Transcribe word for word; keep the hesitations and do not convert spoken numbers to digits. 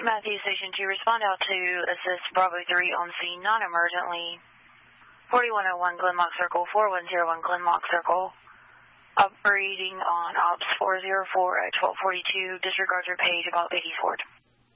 Matthew Station two, respond out to assist Bravo three on scene non-emergently. forty-one oh one Glenlock Circle, forty-one oh one Glenlock Circle. Operating on Ops four oh four at twelve forty-two. Disregard your page about Beatty's Ford.